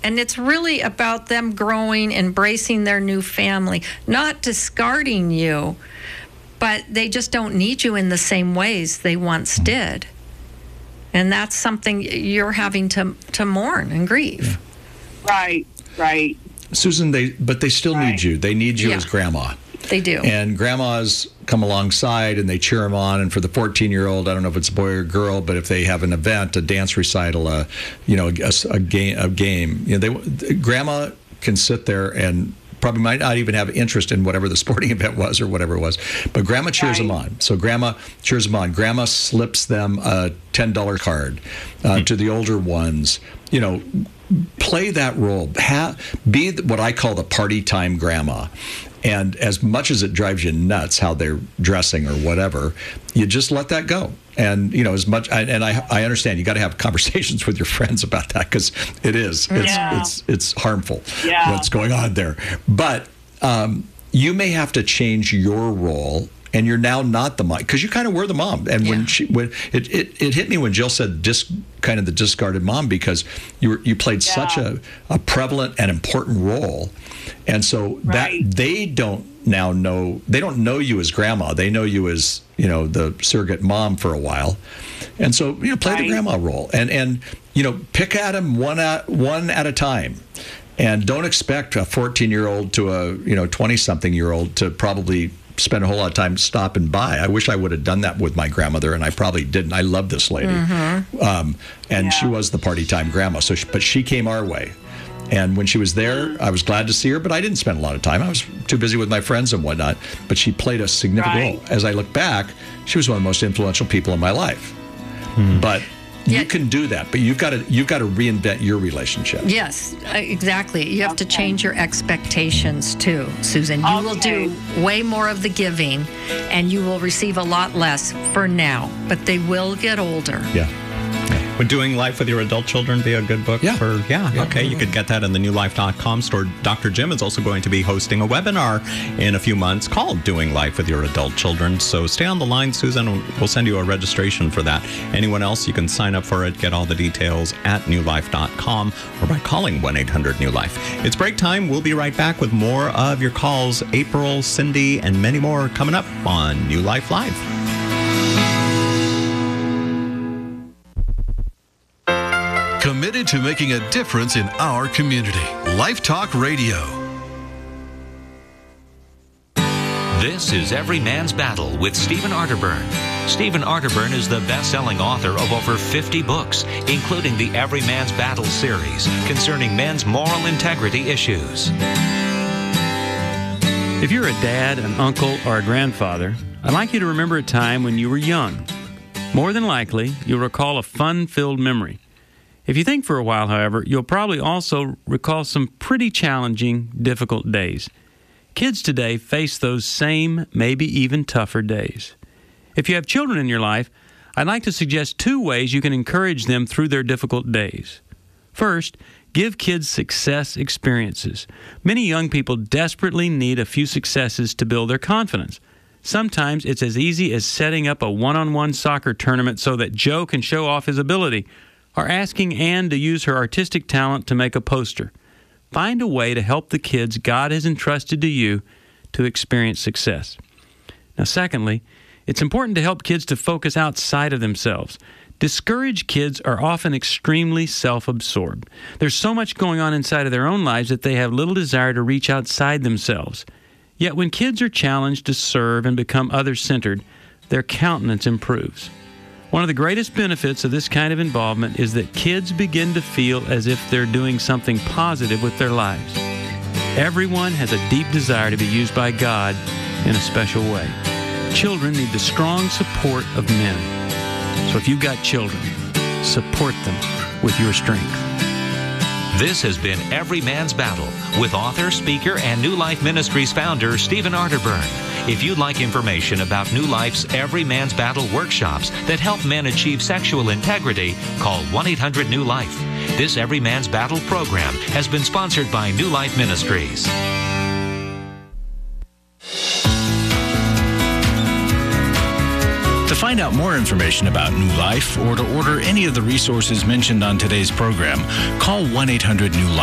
And it's really about them growing, embracing their new family, not discarding you, but they just don't need you in the same ways they once did. And that's something you're having to mourn and grieve. Right. Susan, they still need you. They need you as grandma. They do. And grandmas come alongside and they cheer them on. And for the 14-year-old, I don't know if it's a boy or a girl, but if they have an event, a dance recital, a game, grandma can sit there and probably might not even have interest in whatever the sporting event was or whatever it was. But grandma cheers them on. So grandma cheers them on. Grandma slips them a $10 card to the older ones. Play that role. Be what I call the party time grandma. And as much as it drives you nuts how they're dressing or whatever, you just let that go. And, as much, and I understand you got to have conversations with your friends about that because it's harmful what's going on there. But you may have to change your role. And you're now not the mom because you kind of were the mom. And when it hit me when Jill said kind of the discarded mom because you played such a prevalent and important role, and so that they don't know you as grandma. They know you as the surrogate mom for a while, and so play the grandma role and pick at them one at a time. And don't expect a 14-year-old to a 20-something-year-old to probably spend a whole lot of time stopping by. I wish I would have done that with my grandmother, and I probably didn't. I love this lady. And she was the party time grandma. But she came our way. And when she was there, I was glad to see her, but I didn't spend a lot of time. I was too busy with my friends and whatnot. But she played a significant role. As I look back, she was one of the most influential people in my life. But you can do that, but you've got to reinvent your relationship. Yes, exactly. You have to change your expectations too, Susan. You will do way more of the giving, and you will receive a lot less for now, but they will get older. Yeah. Would Doing Life with Your Adult Children be a good book? Okay, you could get that in the newlife.com store. Dr. Jim is also going to be hosting a webinar in a few months called Doing Life with Your Adult Children. So stay on the line, Susan. We'll send you a registration for that. Anyone else, you can sign up for it, get all the details at newlife.com or by calling 1-800-NEW-LIFE. It's break time. We'll be right back with more of your calls. April, Cindy, and many more coming up on New Life Live. Committed to making a difference in our community. Life Talk Radio. This is Every Man's Battle with Stephen Arterburn. Stephen Arterburn is the best-selling author of over 50 books, including the Every Man's Battle series concerning men's moral integrity issues. If you're a dad, an uncle, or a grandfather, I'd like you to remember a time when you were young. More than likely, you'll recall a fun-filled memory. If you think for a while, however, you'll probably also recall some pretty challenging, difficult days. Kids today face those same, maybe even tougher days. If you have children in your life, I'd like to suggest 2 ways you can encourage them through their difficult days. First, give kids success experiences. Many young people desperately need a few successes to build their confidence. Sometimes it's as easy as setting up a one-on-one soccer tournament so that Joe can show off his ability, or asking Ann to use her artistic talent to make a poster. Find a way to help the kids God has entrusted to you to experience success. Now, secondly, it's important to help kids to focus outside of themselves. Discouraged kids are often extremely self-absorbed. There's so much going on inside of their own lives that they have little desire to reach outside themselves. Yet when kids are challenged to serve and become other-centered, their countenance improves. One of the greatest benefits of this kind of involvement is that kids begin to feel as if they're doing something positive with their lives. Everyone has a deep desire to be used by God in a special way. Children need the strong support of men. So if you've got children, support them with your strength. This has been Every Man's Battle with author, speaker, and New Life Ministries founder Stephen Arterburn. If you'd like information about New Life's Every Man's Battle workshops that help men achieve sexual integrity, call 1-800-NEW-LIFE. This Every Man's Battle program has been sponsored by New Life Ministries. To find out more information about New Life or to order any of the resources mentioned on today's program, call 1-800-NEW-LIFE.